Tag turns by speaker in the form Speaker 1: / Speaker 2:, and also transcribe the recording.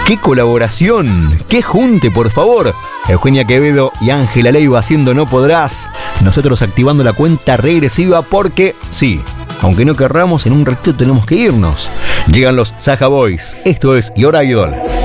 Speaker 1: ¡Qué colaboración! ¡Qué junte, por favor! Eugenia Quevedo y Ángela Leiva haciendo No Podrás. Nosotros activando la cuenta regresiva porque, sí, aunque no querramos, en un ratito tenemos que irnos. Llegan los Saja Boys. Esto es Your Idol.